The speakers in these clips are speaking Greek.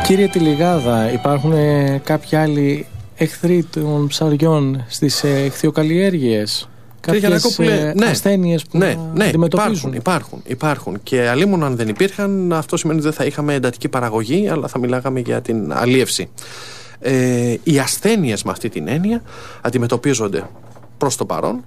Κύριε Τηλιγάδα, υπάρχουν κάποιοι άλλοι εχθροί των ψαριών στις ηχθειοκαλλιέργειες? Κάποιες ασθένειες που αντιμετωπίζουν? Υπάρχουν. Και αλίμονο αν δεν υπήρχαν, αυτό σημαίνει ότι δεν θα είχαμε εντατική παραγωγή, αλλά θα μιλάγαμε για την αλίευση. Οι ασθένειες με αυτή την έννοια αντιμετωπίζονται προς το παρόν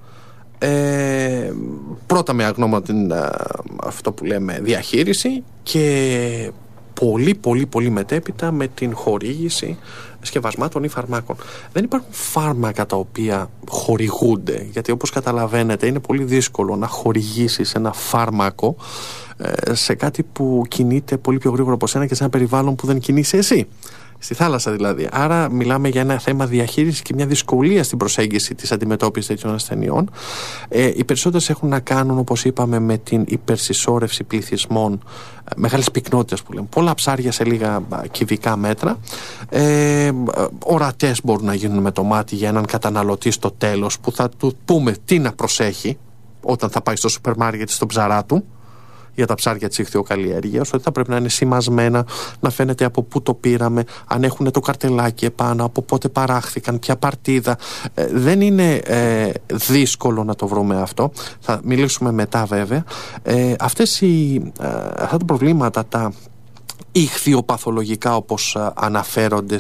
πρώτα με αυτό που λέμε διαχείριση, και πολύ μετέπειτα με την χορήγηση σκευασμάτων ή φαρμάκων. Δεν υπάρχουν φάρμακα τα οποία χορηγούνται, γιατί όπως καταλαβαίνετε είναι πολύ δύσκολο να χορηγήσεις ένα φάρμακο σε κάτι που κινείται πολύ πιο γρήγορα από σένα και σε ένα περιβάλλον που δεν κινείσαι εσύ. Στη θάλασσα δηλαδή. Άρα μιλάμε για ένα θέμα διαχείρισης και μια δυσκολία στην προσέγγιση της αντιμετώπισης τέτοιων ασθενειών. Οι περισσότερες έχουν να κάνουν, όπως είπαμε, με την υπερσυσσόρευση πληθυσμών, μεγάλες πυκνότητες που λέμε. Πολλά ψάρια σε λίγα κυβικά μέτρα. Ορατές μπορούν να γίνουν με το μάτι για έναν καταναλωτή στο τέλος, που θα του πούμε τι να προσέχει όταν θα πάει στο σούπερ μάρκετ στον ψαρά του, για τα ψάρια της ηχθειοκαλλιέργειας, ότι θα πρέπει να είναι σημασμένα, να φαίνεται από πού το πήραμε, αν έχουν το καρτελάκι επάνω, από πότε παράχθηκαν, ποια παρτίδα. Δεν είναι δύσκολο να το βρούμε αυτό. Θα μιλήσουμε μετά βέβαια. Αυτά τα προβλήματα, τα ηχθειοπαθολογικά όπως αναφέρονται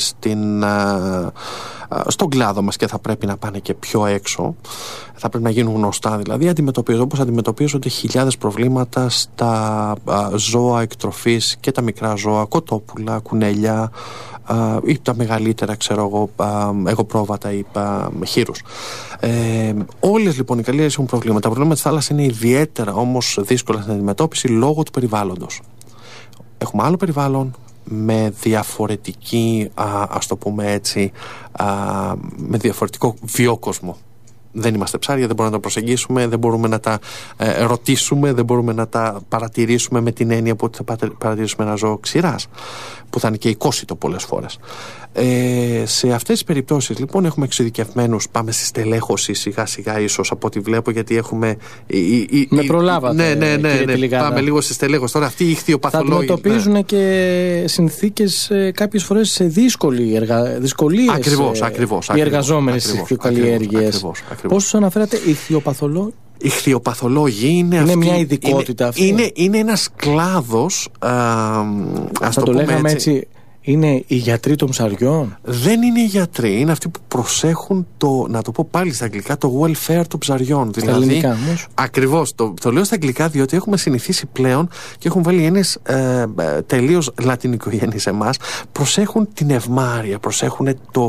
στον κλάδο μας και θα πρέπει να πάνε και πιο έξω, θα πρέπει να γίνουν γνωστά δηλαδή, όπως αντιμετωπίζονται χιλιάδες προβλήματα στα ζώα εκτροφής και τα μικρά ζώα, κοτόπουλα, κουνέλια ή τα μεγαλύτερα, εγωπρόβατα ή χείρους. Όλες λοιπόν οι καλλιέργειες έχουν προβλήματα. Τα προβλήματα της θάλασσας είναι ιδιαίτερα όμως δύσκολα στην αντιμετώπιση λόγω του περιβάλλοντος. Έχουμε άλλο περιβάλλον με διαφορετική, ας το πούμε έτσι, με διαφορετικό βιόκοσμο. Δεν είμαστε ψάρια, δεν μπορούμε να τα προσεγγίσουμε, δεν μπορούμε να τα ρωτήσουμε, δεν μπορούμε να τα παρατηρήσουμε με την έννοια που θα παρατηρήσουμε ένα ζώο ξηράς, που θα είναι και οικόσιτο πολλές φορές. Σε αυτές τις περιπτώσεις λοιπόν έχουμε εξειδικευμένους, πάμε στη στελέχωση σιγά σιγά ίσως από ό,τι βλέπω, γιατί έχουμε με προλάβατε. Ναι, πάμε λίγο στη στελέχωση. Τώρα αυτοί οι ηχθειοπαθολόγοι θα αντιμετωπίζουν και συνθήκες κάποιες φορές σε δυσκολίες. Ακριβώς. Οι εργαζόμενοι στις ηχθειοκαλλιέργειες. Πώς τους αναφέρατε, ηχθειοπαθολόγοι? Οι ηχθειοπαθολόγοι είναι μια ειδικότητα αυτή. Είναι ένας κλάδος, ας το πούμε έτσι. Είναι οι γιατροί των ψαριών? Δεν είναι οι γιατροί, είναι αυτοί που προσέχουν να το πω πάλι στα αγγλικά, το welfare των ψαριών. Στα ελληνικά όμως? Ακριβώς, το λέω στα αγγλικά διότι έχουμε συνηθίσει πλέον και έχουν βάλει έννοιες τελείως λατινικογενείς σε εμάς. Προσέχουν την ευμάρεια, προσέχουν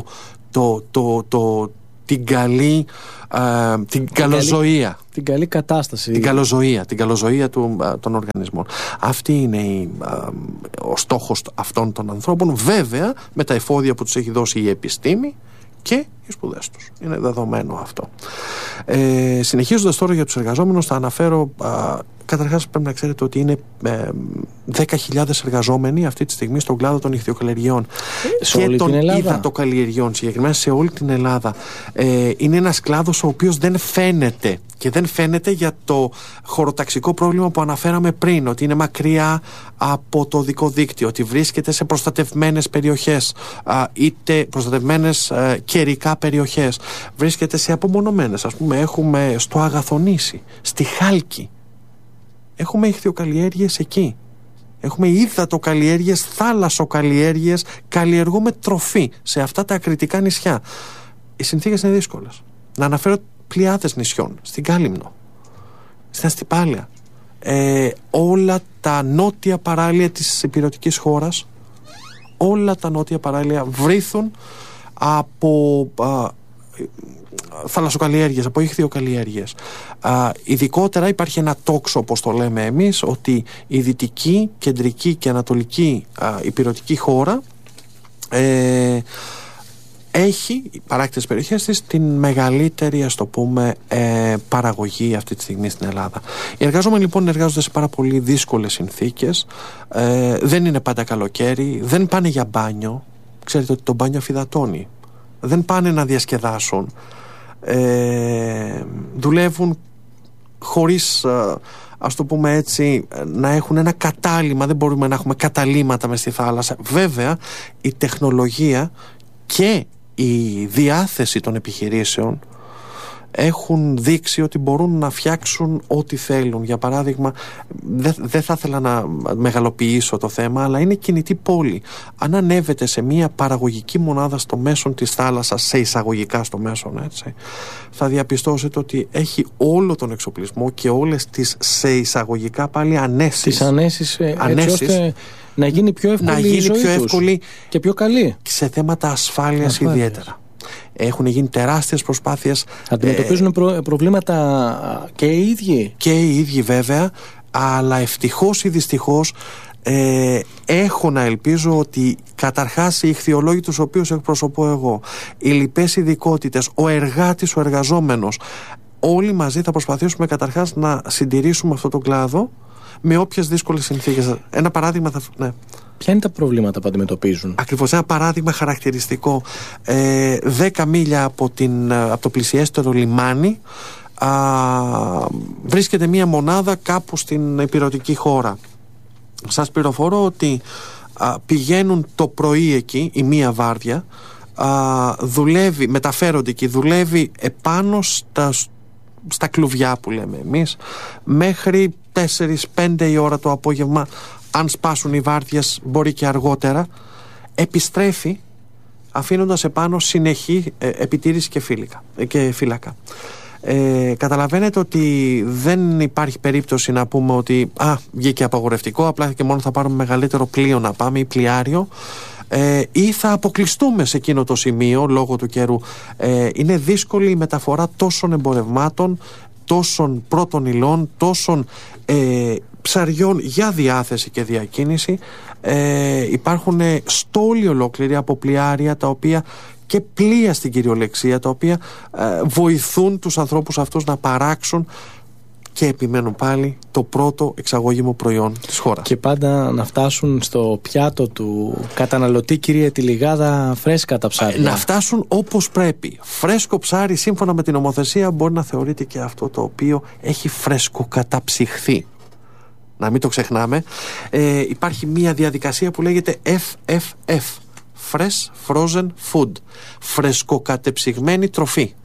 την καλοζωία. Την καλή κατάσταση. Την καλοζωία των οργανισμών. Αυτή είναι ο στόχος αυτών των ανθρώπων, βέβαια με τα εφόδια που τους έχει δώσει η επιστήμη και οι σπουδές τους. Είναι δεδομένο αυτό. Συνεχίζοντας τώρα για τους εργαζόμενους, θα αναφέρω καταρχάς πρέπει να ξέρετε ότι είναι 10.000 εργαζόμενοι αυτή τη στιγμή στον κλάδο των ηχθειοκαλλιεργειών και των υδατοκαλλιεργειών, συγκεκριμένα σε όλη την Ελλάδα. Είναι ένας κλάδος ο οποίος δεν φαίνεται, και δεν φαίνεται για το χωροταξικό πρόβλημα που αναφέραμε πριν, ότι είναι μακριά από το οδικό δίκτυο, ότι βρίσκεται σε προστατευμένες περιοχές, είτε προστατευμένες καιρικά περιοχές, βρίσκεται σε απομονωμένες. Ας πούμε έχουμε στο Αγαθονήσι, στη Χάλκη, έχουμε ηχθειοκαλλιέργειες εκεί. Έχουμε υδατοκαλλιέργειες, θάλασσοκαλλιέργειες, καλλιεργούμε τροφή σε αυτά τα ακριτικά νησιά. Οι συνθήκες είναι δύσκολες. Να αναφέρω πλειάδες νησιών, στην Κάλυμνο, στην Αστυπάλαια, όλα τα νότια παράλια της ηπειρωτικής χώρας, όλα τα νότια παράλια βρίθουν από θαλασσοκαλλιέργειες, από ηχθειοκαλλιέργειες. Ειδικότερα υπάρχει ένα τόξο, όπως το λέμε εμείς, ότι η δυτική, κεντρική και ανατολική ηπειρωτική χώρα έχει, οι παράκτητες περιοχές της, την μεγαλύτερη, ας το πούμε, παραγωγή αυτή τη στιγμή στην Ελλάδα. Οι εργαζόμενοι λοιπόν εργάζονται σε πάρα πολύ δύσκολες συνθήκες, δεν είναι πάντα καλοκαίρι, δεν πάνε για μπάνιο, ξέρετε ότι το μπάνιο αφυδατώνει, δεν πάνε να διασκεδάσουν, δουλεύουν χωρίς ας το πούμε έτσι, να έχουν ένα κατάλημα. Δεν μπορούμε να έχουμε καταλύματα μες στη θάλασσα. Βέβαια, η τεχνολογία και η διάθεση των επιχειρήσεων έχουν δείξει ότι μπορούν να φτιάξουν ό,τι θέλουν. Για παράδειγμα, δεν θα ήθελα να μεγαλοποιήσω το θέμα, αλλά είναι κινητή πόλη. Αν ανέβετε σε μια παραγωγική μονάδα στο μέσον της θάλασσας, σε εισαγωγικά στο μέσον, έτσι, θα διαπιστώσετε ότι έχει όλο τον εξοπλισμό και όλες τις σε εισαγωγικά πάλι ανέσεις. Τις ανέσεις έτσι ώστε να γίνει πιο εύκολη η ζωή τους και πιο καλή. Σε θέματα ασφάλειας ιδιαίτερα. Έχουν γίνει τεράστιες προσπάθειες. Αντιμετωπίζουν προβλήματα και οι ίδιοι. Και οι ίδιοι βέβαια, αλλά ευτυχώς ή δυστυχώς έχω να ελπίζω ότι καταρχάς οι ιχθυολόγοι τους οποίους εκπροσωπώ εγώ, οι λοιπές ειδικότητες, ο εργάτης, ο εργαζόμενος, όλοι μαζί θα προσπαθήσουμε καταρχάς να συντηρήσουμε αυτόν τον κλάδο με όποιες δύσκολες συνθήκες. Ένα παράδειγμα ναι. Ποια είναι τα προβλήματα που αντιμετωπίζουν? Ακριβώς, ένα παράδειγμα χαρακτηριστικό. 10 μίλια από το πλησιέστερο λιμάνι βρίσκεται μία μονάδα κάπου στην ηπειρωτική χώρα. Σας πληροφορώ ότι πηγαίνουν το πρωί εκεί η μία βάρδια, δουλεύει, μεταφέρονται εκεί, δουλεύει επάνω στα κλουβιά που λέμε εμείς, μέχρι 4-5 η ώρα το απόγευμα. Αν σπάσουν οι βάρδιες μπορεί και αργότερα, επιστρέφει αφήνοντας επάνω συνεχή επιτήρηση και φύλακα. Καταλαβαίνετε ότι δεν υπάρχει περίπτωση να πούμε ότι βγήκε απαγορευτικό, απλά και μόνο θα πάρουμε μεγαλύτερο πλοίο να πάμε ή πλοιάριο, ή θα αποκλειστούμε σε εκείνο το σημείο λόγω του καιρού. Είναι δύσκολη η μεταφορά τόσων εμπορευμάτων, τόσων πρώτων υλών, τόσων ψαριών για διάθεση και διακίνηση. Υπάρχουν στόλοι ολόκληροι από πλοιάρια, τα οποία και πλοία στην κυριολεξία, τα οποία βοηθούν τους ανθρώπους αυτούς να παράξουν και επιμένουν πάλι το πρώτο εξαγώγημο προϊόν της χώρας. Και πάντα να φτάσουν στο πιάτο του καταναλωτή, κύριε Τιλιγάδα, φρέσκα τα ψάρια. Να φτάσουν όπως πρέπει. Φρέσκο ψάρι, σύμφωνα με την νομοθεσία, μπορεί να θεωρείται και αυτό το οποίο έχει φρεσκοκαταψυχθεί. Να μην το ξεχνάμε. Υπάρχει μια διαδικασία που λέγεται FFF, Fresh Frozen Food, φρεσκοκατεψυγμένη τροφή.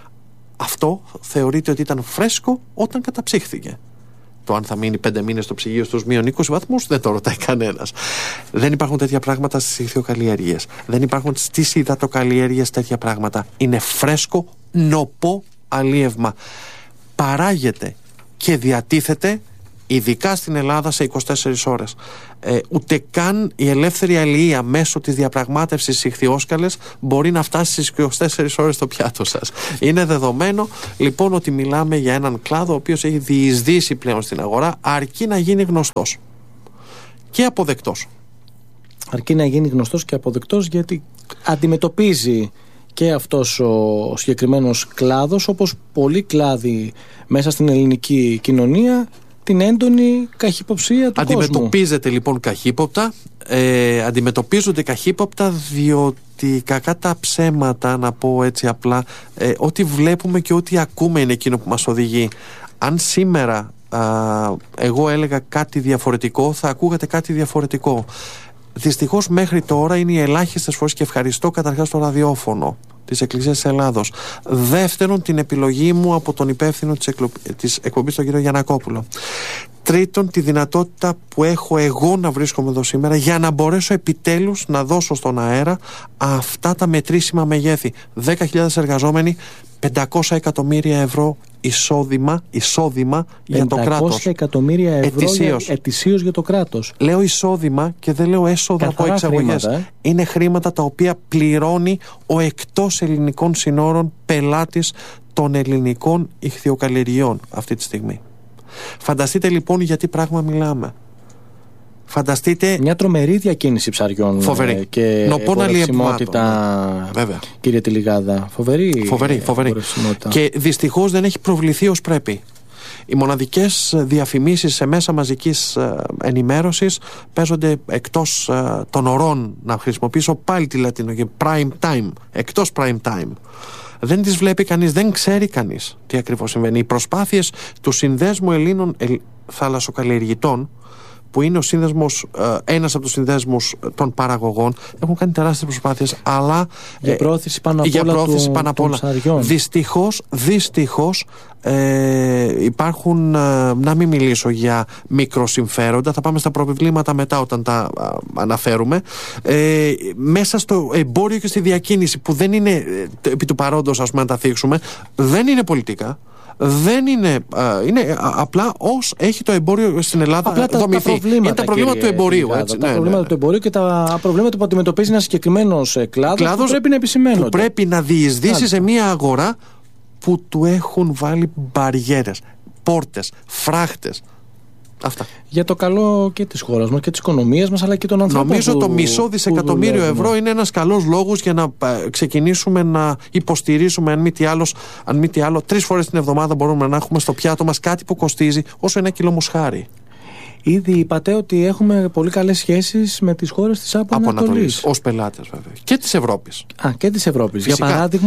Αυτό θεωρείται ότι ήταν φρέσκο όταν καταψύχθηκε. Το αν θα μείνει 5 μήνες στο ψυγείο στους -20 βαθμούς δεν το ρωτάει κανένας. Δεν υπάρχουν τέτοια πράγματα στις ιχθυοκαλλιέργειες. Δεν υπάρχουν στις υδατοκαλλιέργειες τέτοια πράγματα. Είναι φρέσκο, νοπό αλίευμα. Παράγεται και διατίθεται ειδικά στην Ελλάδα σε 24 ώρες. Ούτε καν η ελεύθερη αλληλεία μέσω της διαπραγμάτευσης στις ιχθυόσκαλες μπορεί να φτάσει στις 24 ώρες στο πιάτο σας. Είναι δεδομένο λοιπόν ότι μιλάμε για έναν κλάδο ο οποίος έχει διεισδύσει πλέον στην αγορά, αρκεί να γίνει γνωστός και αποδεκτός. Αρκεί να γίνει γνωστός και αποδεκτός, γιατί αντιμετωπίζει και αυτός ο συγκεκριμένος κλάδος, όπως πολλοί κλάδοι μέσα στην ελληνική κοινωνία, την έντονη καχυποψία του κόσμου. Αντιμετωπίζεται λοιπόν καχύποπτα, αντιμετωπίζονται καχύποπτα, διότι κακά τα ψέματα, να πω έτσι απλά, ό,τι βλέπουμε και ό,τι ακούμε είναι εκείνο που μας οδηγεί. Αν σήμερα εγώ έλεγα κάτι διαφορετικό, θα ακούγατε κάτι διαφορετικό. Δυστυχώς μέχρι τώρα είναι οι ελάχιστες φορές, και ευχαριστώ καταρχάς το ραδιόφωνο της Εκκλησίας της Ελλάδος. Δεύτερον, την επιλογή μου από τον υπεύθυνο της εκπομπής, τον κύριο Γιαννακόπουλο. Τρίτον, τη δυνατότητα που έχω εγώ να βρίσκομαι εδώ σήμερα για να μπορέσω επιτέλους να δώσω στον αέρα αυτά τα μετρήσιμα μεγέθη. 10.000 εργαζόμενοι, 500 εκατομμύρια ευρώ εισόδημα για το κράτος. 500 εκατομμύρια ευρώ ετησίως για το κράτος. Λέω εισόδημα και δεν λέω έσοδα από εξαγωγές. Είναι χρήματα τα οποία πληρώνει ο εκτός ελληνικών συνόρων πελάτης των ελληνικών ιχθυοκαλλιεργειών αυτή τη στιγμή. Φανταστείτε λοιπόν για τι πράγμα μιλάμε. Φανταστείτε μια τρομερή διακίνηση ψαριών. Φοβερή. Και εμπορευσιμότητα, κύριε Τιλιγάδα. Φοβερή. Και δυστυχώς δεν έχει προβληθεί ως πρέπει. Οι μοναδικές διαφημίσεις σε μέσα μαζικής ενημέρωσης παίζονται εκτός των ωρών, να χρησιμοποιήσω πάλι τη λατινική prime time, εκτός prime time. Δεν τις βλέπει κανείς, δεν ξέρει κανείς τι ακριβώς συμβαίνει. Οι προσπάθειες του Συνδέσμου Ελλήνων Θαλασσοκαλλιεργητών, που είναι ο σύνδεσμος, ένας από τους συνδέσμους των παραγωγών, έχουν κάνει τεράστιες προσπάθειες, αλλά για πρόθεση πάνω απ' όλα. Δυστυχώς υπάρχουν, να μην μιλήσω για μικροσυμφέροντα, θα πάμε στα προβλήματα μετά όταν τα αναφέρουμε, μέσα στο εμπόριο και στη διακίνηση, που δεν είναι επί του παρόντος, ας πούμε, να τα θίξουμε, δεν είναι πολιτικά. Δεν είναι, είναι απλά ως έχει το εμπόριο στην Ελλάδα δομηθεί. Είναι τα προβλήματα του εμπορίου. Τα προβλήματα του εμπορίου και τα προβλήματα που αντιμετωπίζει ένας συγκεκριμένος κλάδος που πρέπει να επισημαίνονται. Που πρέπει να διεισδύσει σε μια αγορά που του έχουν βάλει μπαριέρες, πόρτες, φράχτες. Αυτά. Για το καλό και της χώρας μας και της οικονομίας μας, αλλά και των ανθρώπων. Νομίζω το μισό δισεκατομμύριο ευρώ είναι ένας καλός λόγος για να ξεκινήσουμε να υποστηρίζουμε, αν μη τι άλλο, 3 φορές την εβδομάδα μπορούμε να έχουμε στο πιάτο μας κάτι που κοστίζει όσο 1 κιλό μοσχάρι. Ήδη είπατε ότι έχουμε πολύ καλές σχέσεις με τις χώρες της Άπο Ανατολής. Ως πελάτες, βέβαια. Και της Ευρώπης. Και της Ευρώπης. Φυσικά. Για παράδειγμα.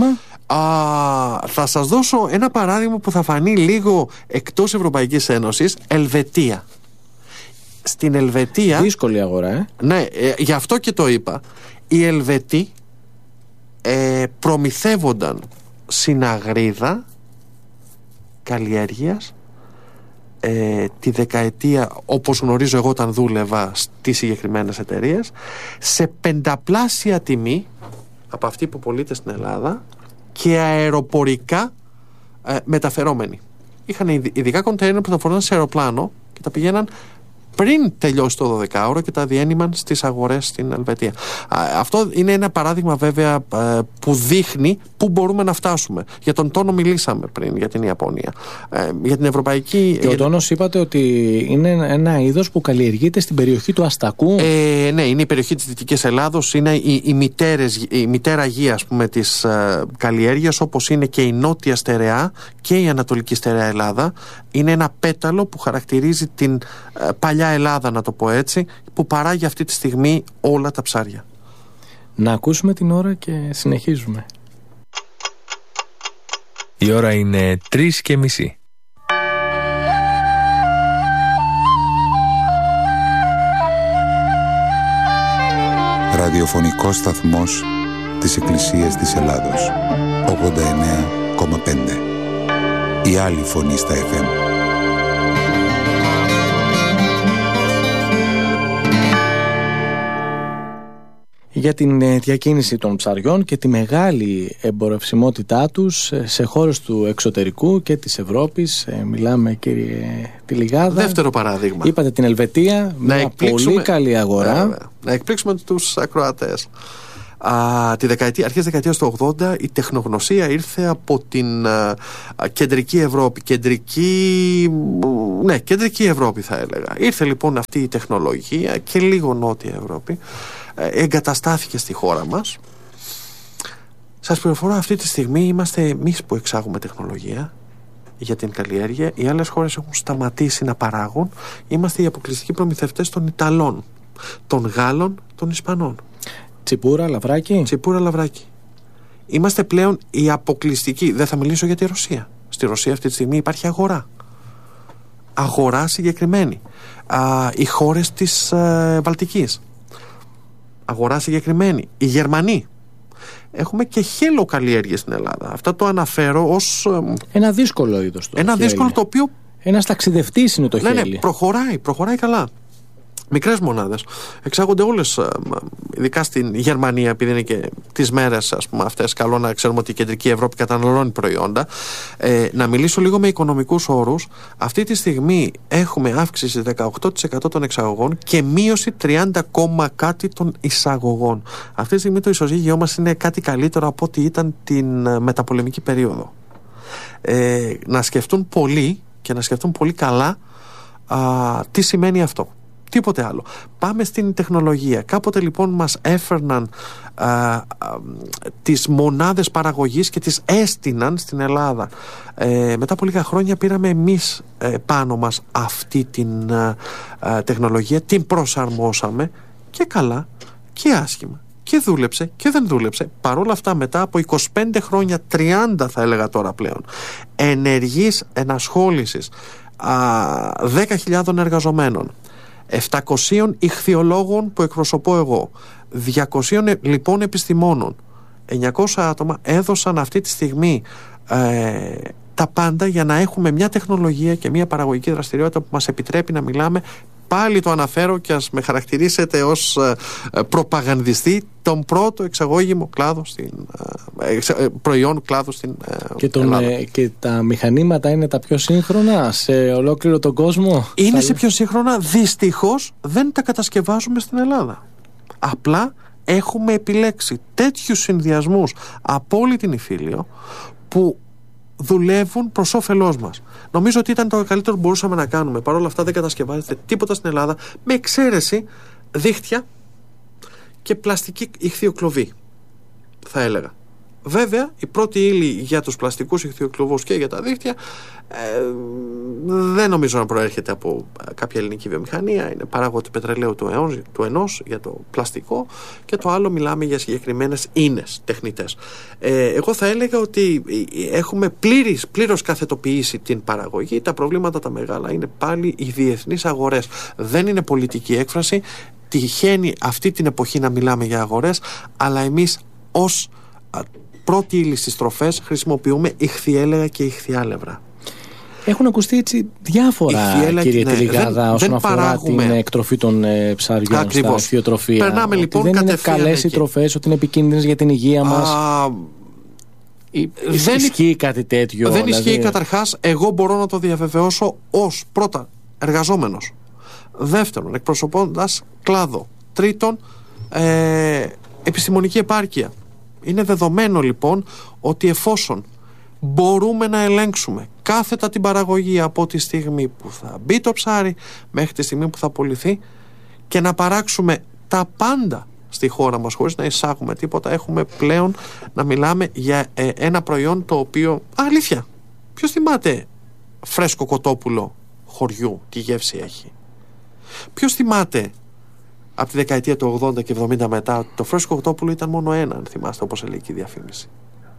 Θα σας δώσω ένα παράδειγμα που θα φανεί λίγο εκτός Ευρωπαϊκής Ένωσης. Ελβετία. Στην Ελβετία. Δύσκολη αγορά, Ναι, γι' αυτό και το είπα. Οι Ελβετοί προμηθεύονταν συναγρίδα καλλιέργειας τη δεκαετία, όπως γνωρίζω εγώ όταν δούλευα στις συγκεκριμένες εταιρείες, σε 5πλάσια τιμή από αυτή που πωλείται στην Ελλάδα και αεροπορικά μεταφερόμενοι. Είχαν ειδικά κοντέινερ που τα φορούσαν σε αεροπλάνο και τα πηγαίναν πριν τελειώσει το 12ωρο και τα διένυμαν στις αγορές στην Ελβετία. Αυτό είναι ένα παράδειγμα, βέβαια, που δείχνει πού μπορούμε να φτάσουμε. Για τον τόνο μιλήσαμε πριν, για την Ιαπωνία. Για την ευρωπαϊκή. Και ο τόνος είπατε ότι είναι ένα είδος που καλλιεργείται στην περιοχή του Αστακού. Ναι, είναι η περιοχή της Δυτικής Ελλάδος. Είναι η μητέρα γη, ας πούμε, της καλλιέργειας, όπως είναι και η νότια στερεά και η ανατολική στερεά Ελλάδα. Είναι ένα πέταλο που χαρακτηρίζει την παλιά Ελλάδα, να το πω έτσι, που παράγει αυτή τη στιγμή όλα τα ψάρια. Να ακούσουμε την ώρα και συνεχίζουμε. Η ώρα είναι 3:30. Ραδιοφωνικός σταθμός της Εκκλησίας της Ελλάδος. 89,5. Η άλλη φωνή στα FM. Για την διακίνηση των ψαριών και τη μεγάλη εμπορευσιμότητά τους σε χώρες του εξωτερικού και της Ευρώπης. Μιλάμε, κύριε Τηλιγάδα. Δεύτερο παράδειγμα. Είπατε την Ελβετία, μια πολύ καλή αγορά. Να εκπλήξουμε τους ακροατές. Αρχές δεκαετίας του 80 η τεχνογνωσία ήρθε από την κεντρική Ευρώπη. Κεντρική Ευρώπη θα έλεγα. Ήρθε λοιπόν αυτή η τεχνολογία και λίγο νότια Ευρώπη. Εγκαταστάθηκε στη χώρα μας. Σας πληροφορώ, αυτή τη στιγμή είμαστε εμείς που εξάγουμε τεχνολογία για την καλλιέργεια. Οι άλλες χώρες έχουν σταματήσει να παράγουν. Είμαστε οι αποκλειστικοί προμηθευτές των Ιταλών, των Γάλλων, των Ισπανών. Τσιπούρα, λαβράκι. Είμαστε πλέον οι αποκλειστικοί. Δεν θα μιλήσω για τη Ρωσία. Στη Ρωσία αυτή τη στιγμή υπάρχει αγορά. Αγορά συγκεκριμένη. Οι χώρες της Βαλτικής. Αγορά συγκεκριμένη. Οι Γερμανοί. Έχουμε και χέλοκαλλιέργειες στην Ελλάδα. Αυτό το αναφέρω ως ένα δύσκολο είδος. Δύσκολο το οποίο. Ένας ταξιδευτής είναι το χέλι. Ναι, προχωράει καλά. Μικρές μονάδες. Εξάγονται όλες, ειδικά στην Γερμανία, επειδή είναι και τις μέρες, ας πούμε, αυτές. Καλό να ξέρουμε ότι η κεντρική Ευρώπη καταναλώνει προϊόντα. Να μιλήσω λίγο με οικονομικούς όρους. Αυτή τη στιγμή έχουμε αύξηση 18% των εξαγωγών και μείωση 30, κάτι των εισαγωγών. Αυτή τη στιγμή το ισοζύγιό μας είναι κάτι καλύτερο από ό,τι ήταν την μεταπολεμική περίοδο. Να σκεφτούν πολύ και να σκεφτούν πολύ καλά τι σημαίνει αυτό. Τίποτε άλλο. Πάμε στην τεχνολογία. Κάποτε λοιπόν μας έφερναν τις μονάδες παραγωγής και τις έστειναν στην Ελλάδα. Μετά από λίγα χρόνια πήραμε εμείς πάνω μας αυτή την τεχνολογία, την προσαρμόσαμε και καλά και άσχημα. και δούλεψε και δεν δούλεψε. Παρόλα αυτά, μετά από 25 χρόνια, 30 θα έλεγα τώρα πλέον, ενεργής ενασχόλησης 10.000 εργαζομένων, 700 ιχθυολόγων που εκπροσωπώ εγώ, 200 λοιπόν επιστημόνων, 900 άτομα έδωσαν αυτή τη στιγμή τα πάντα για να έχουμε μια τεχνολογία και μια παραγωγική δραστηριότητα που μας επιτρέπει να μιλάμε, πάλι το αναφέρω και ας με χαρακτηρίσετε ως προπαγανδιστή, τον πρώτο εξαγώγημο κλάδο προϊόν κλάδου στην Ελλάδα. Και τα μηχανήματα είναι τα πιο σύγχρονα σε ολόκληρο τον κόσμο. Είναι σε πιο σύγχρονα, δυστυχώς δεν τα κατασκευάζουμε στην Ελλάδα. Απλά έχουμε επιλέξει τέτοιους συνδυασμούς από όλη την Ιφίλιο που δουλεύουν προς όφελός μας. Νομίζω ότι ήταν το καλύτερο που μπορούσαμε να κάνουμε. Παρ' όλα αυτά δεν κατασκευάζεται τίποτα στην Ελλάδα, με εξαίρεση δίχτυα και πλαστική ιχθυοκλοβή, θα έλεγα. Βέβαια, η πρώτη ύλη για τους πλαστικούς ιχθυοκλοβούς και για τα δίχτυα δεν νομίζω να προέρχεται από κάποια ελληνική βιομηχανία. Είναι παράγωγο πετρελαίου του ενός για το πλαστικό, και το άλλο μιλάμε για συγκεκριμένες ίνες τεχνητές. Εγώ θα έλεγα ότι έχουμε πλήρως καθετοποιήσει την παραγωγή. Τα προβλήματα τα μεγάλα είναι πάλι οι διεθνείς αγορές. Δεν είναι πολιτική έκφραση. Τυχαίνει αυτή την εποχή να μιλάμε για αγορές, αλλά εμείς ως πρώτη ύλη στις τροφές χρησιμοποιούμε ιχθυέλαια και ιχθυάλευρα. Έχουν ακουστεί έτσι διάφορα, κύριε Τηλιγάδα, όσον αφορά την εκτροφή των ψαριών. Ακριβώς. Στα ιχθυοτροφία. Περνάμε λοιπόν δεν είναι καλές οι τροφές, ότι είναι επικίνδυνες για την υγεία μας. Δεν ισχύει κάτι τέτοιο? Δεν ισχύει. Καταρχάς, εγώ μπορώ να το διαβεβαιώσω ως πρώτα εργαζόμενος, δεύτερον εκπροσωπώντας κλάδο, τρίτον επιστημονική επάρκεια. Είναι δεδομένο λοιπόν ότι εφόσον μπορούμε να ελέγξουμε κάθετα την παραγωγή από τη στιγμή που θα μπει το ψάρι μέχρι τη στιγμή που θα πωληθεί και να παράξουμε τα πάντα στη χώρα μας χωρίς να εισάγουμε τίποτα, έχουμε πλέον να μιλάμε για ένα προϊόν το οποίο, αλήθεια, ποιος θυμάται φρέσκο κοτόπουλο χωριού, τι γεύση έχει? Ποιος θυμάται από τη δεκαετία του 80 και 70 μετά το φρέσκο κοτόπουλο ήταν μόνο ένα, αν θυμάστε, όπως έλεγε η διαφήμιση?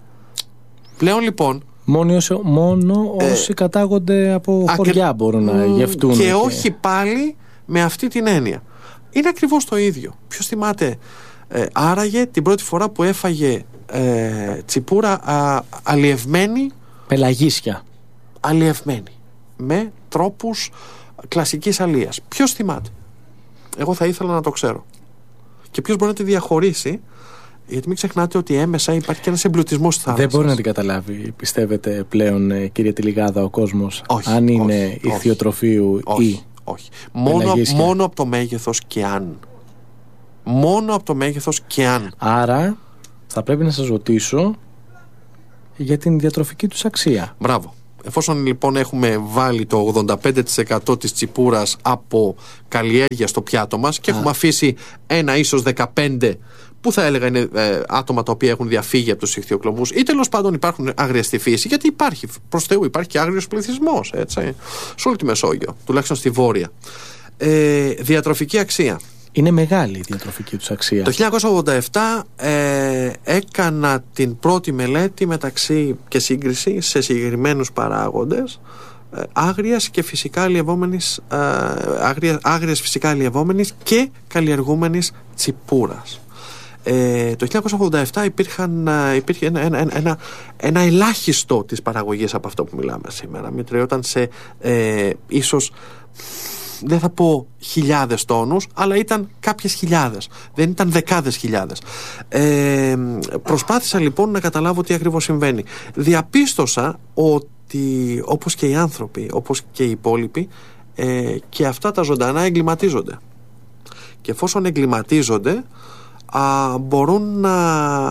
Πλέον λοιπόν μόνο όσοι κατάγονται από χωριά μπορούν να γευτούν. Και όχι πάλι με αυτή την έννοια. Είναι ακριβώς το ίδιο. Ποιος θυμάται άραγε την πρώτη φορά που έφαγε τσιπούρα αλλιευμένη, πελαγίσια, αλλιευμένη με τρόπους κλασικής αλίας? Ποιος θυμάται? Εγώ θα ήθελα να το ξέρω. Και ποιος μπορεί να τη διαχωρίσει? Γιατί μην ξεχνάτε ότι έμεσα υπάρχει και ένας εμπλουτισμός της θάλασσας. Δεν μπορεί να την καταλάβει, πιστεύετε, πλέον, κύριε Τηλιγάδα, ο κόσμος? Όχι, αν είναι ιχθυοτροφείου ή όχι. Μόνο από το μέγεθος και αν. Μόνο από το μέγεθος και αν. Άρα θα πρέπει να σας ρωτήσω για την διατροφική τους αξία. Μπράβο. Εφόσον λοιπόν έχουμε βάλει το 85% της τσιπούρας από καλλιέργεια στο πιάτο μας και έχουμε αφήσει ένα ίσως 15 που θα έλεγα είναι άτομα τα οποία έχουν διαφύγει από τους ιχθυοκλοβούς ή τέλος πάντων υπάρχουν άγρια στη φύση, γιατί υπάρχει, προς Θεού, υπάρχει και άγριος πληθυσμός, έτσι, σε όλη τη Μεσόγειο, τουλάχιστον στη Βόρεια. Διατροφική αξία. Είναι μεγάλη η διατροφική τους αξία. Το 1987 έκανα την πρώτη μελέτη μεταξύ και σύγκριση σε συγκεκριμένους παράγοντες άγριας και φυσικά αλλιευόμενης, άγριας φυσικά αλλιευόμενης και καλλιεργούμενης τσιπούρας. Το 1987 υπήρχε ένα ελάχιστο της παραγωγής από αυτό που μιλάμε σήμερα. Μετριόταν σε ίσως, δεν θα πω χιλιάδες τόνους, αλλά ήταν κάποιες χιλιάδες, δεν ήταν δεκάδες χιλιάδες. Προσπάθησα λοιπόν να καταλάβω τι ακριβώς συμβαίνει. Διαπίστωσα ότι όπως και οι άνθρωποι, όπως και οι υπόλοιποι, και αυτά τα ζωντανά εγκληματίζονται. Και εφόσον εγκληματίζονται, μπορούν να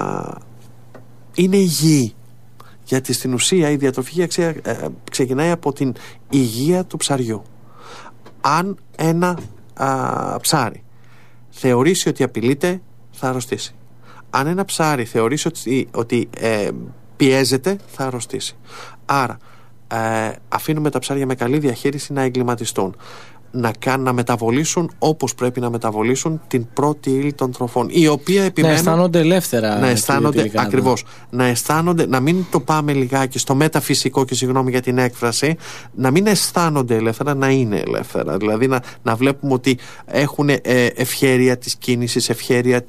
είναι υγιεί. Γιατί στην ουσία η διατροφική αξία ξεκινάει από την υγεία του ψαριού. Αν ένα ψάρι θεωρήσει ότι απειλείται, θα αρρωστήσει. Αν ένα ψάρι θεωρήσει ότι πιέζεται, θα αρρωστήσει. Άρα αφήνουμε τα ψάρια με καλή διαχείριση να εγκληματιστούν. να μεταβολήσουν όπως πρέπει να μεταβολήσουν την πρώτη ύλη των τροφών, η οποία επιμένουν να αισθάνονται ελεύθερα. Να αισθάνονται, ακριβώς, να αισθάνονται, να μην το πάμε λιγάκι στο μεταφυσικό, και συγγνώμη για την έκφραση, να μην αισθάνονται ελεύθερα, να είναι ελεύθερα. Δηλαδή να βλέπουμε ότι έχουν ευχέρεια της κίνησης, ευχέρεια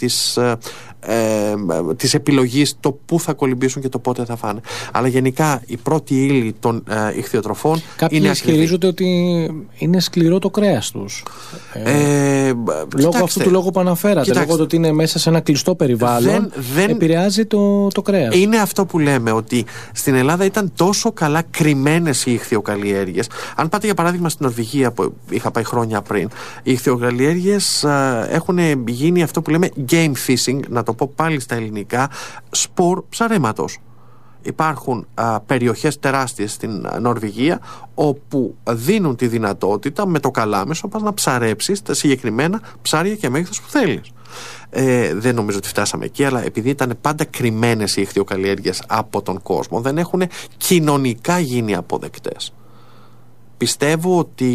της επιλογής, το πού θα κολυμπήσουν και το πότε θα φάνε. Αλλά γενικά η πρώτη ύλη των ιχθυοτροφών. Κάποιοι ισχυρίζονται ότι είναι σκληρό το κρέας τους. Λόγω αυτού του λόγου που αναφέρατε, λόγω του ότι είναι μέσα σε ένα κλειστό περιβάλλον, επηρεάζει το κρέας. Είναι αυτό που λέμε, ότι στην Ελλάδα ήταν τόσο καλά κρυμμένες οι ιχθυοκαλλιέργειες. Αν πάτε για παράδειγμα στην Νορβηγία, που είχα πάει χρόνια πριν, οι ιχθυοκαλλιέργειες έχουν γίνει αυτό που λέμε game fishing, να το πω πάλι στα ελληνικά, σπορ ψαρέματος. Υπάρχουν περιοχές τεράστιες στην Νορβηγία, όπου δίνουν τη δυνατότητα με το καλάμεσο να ψαρέψεις τα συγκεκριμένα ψάρια και μέγεθος που θέλεις. Δεν νομίζω ότι φτάσαμε εκεί, αλλά επειδή ήταν πάντα κρυμμένες οι ιχθυοκαλλιέργειες από τον κόσμο, δεν έχουν κοινωνικά γίνει αποδεκτές. Πιστεύω ότι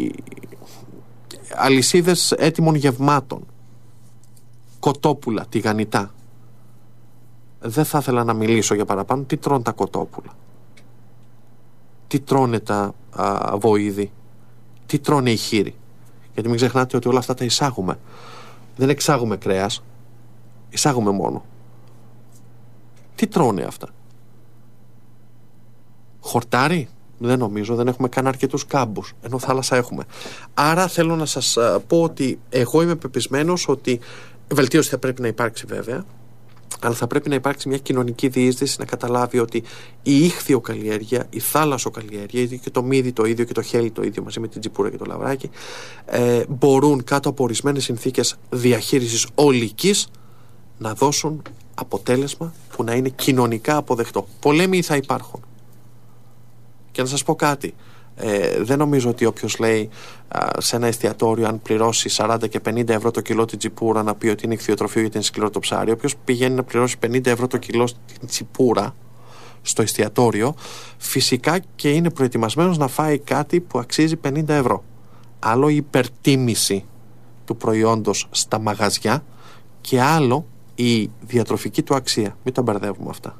αλυσίδες έτοιμων γευμάτων, κοτόπουλα, τηγανιτά, δεν θα ήθελα να μιλήσω για παραπάνω. Τι τρώνε τα κοτόπουλα, τι τρώνε τα βοήδη, τι τρώνε οι χείροι. Γιατί μην ξεχνάτε ότι όλα αυτά τα εισάγουμε. Δεν εξάγουμε κρέας, εισάγουμε μόνο. Τι τρώνε αυτά? Χορτάρι? Δεν νομίζω, δεν έχουμε καν αρκετούς κάμπους, ενώ θάλασσα έχουμε. Άρα θέλω να σας πω ότι εγώ είμαι πεπισμένος ότι βελτίωση θα πρέπει να υπάρξει βέβαια, αλλά θα πρέπει να υπάρξει μια κοινωνική διείσδυση, να καταλάβει ότι η ιχθυοκαλλιέργεια, η θάλασσοκαλλιέργεια, και το μύδι το ίδιο και το χέλι το ίδιο μαζί με την τσιπούρα και το λαβράκι, μπορούν κάτω από ορισμένες συνθήκες διαχείρισης ολικής να δώσουν αποτέλεσμα που να είναι κοινωνικά αποδεκτό. Πολέμοι θα υπάρχουν. Και να σας πω κάτι, δεν νομίζω ότι όποιος λέει σε ένα εστιατόριο, αν πληρώσει 40 και 50 ευρώ το κιλό την τσιπούρα, να πει ότι είναι ιχθυοτροφείο γιατί είναι σκληρό το ψάρι. Όποιος πηγαίνει να πληρώσει 50 ευρώ το κιλό την τσιπούρα στο εστιατόριο, φυσικά και είναι προετοιμασμένος να φάει κάτι που αξίζει 50 ευρώ. Άλλο η υπερτίμηση του προϊόντος στα μαγαζιά, και άλλο η διατροφική του αξία. Μην τα μπερδεύουμε αυτά.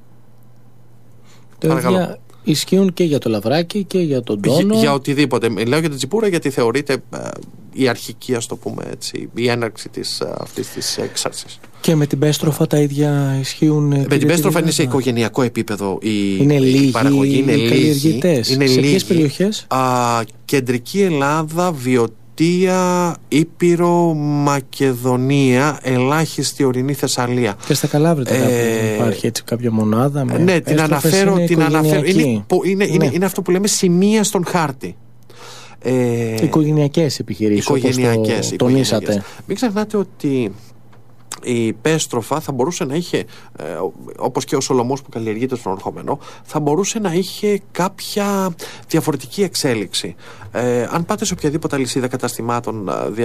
Παρακαλώ. Ισχύουν και για το λαβράκι και για τον τόνο. Για οτιδήποτε. Λέω για την τσιπούρα γιατί θεωρείται η αρχική, ας το πούμε έτσι, η έναρξη αυτής της έξαρσης. Και με την πέστροφα τα ίδια ισχύουν? Με την πέστροφα είναι σε οικογενειακό επίπεδο είναι η παραγωγή. Είναι λίγοι καλλιεργητές. Σε ποιες περιοχές? Κεντρική Ελλάδα, Βιωτία, Ήπειρο, Μακεδονία, ελάχιστη ορεινή Θεσσαλία. Και στα Καλάβρητα υπάρχει έτσι κάποια μονάδα? Ναι, την αναφέρω. Είναι αυτό που λέμε σημεία στον χάρτη. Οικογενειακές επιχειρήσεις, όπως τονίσατε. Μην ξεχνάτε ότι η πέστροφα θα μπορούσε να είχε, όπως και ο Σολομός που καλλιεργείται στον Ορχόμενο, θα μπορούσε να είχε κάποια διαφορετική εξέλιξη. Αν πάτε σε οποιαδήποτε αλυσίδα καταστημάτων